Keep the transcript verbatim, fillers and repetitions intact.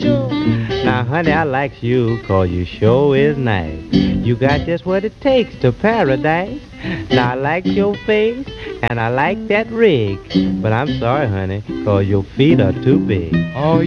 sure. Now, honey, I likes you 'cause you sure is nice. You got just what it takes to paradise. Now, I like your face and I like that rig. But I'm sorry, honey, 'cause your feet are too big. Oh,